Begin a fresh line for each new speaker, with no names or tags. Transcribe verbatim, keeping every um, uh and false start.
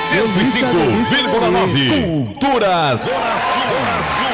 cento e cinco vírgula nove. Cultura Zona Sul.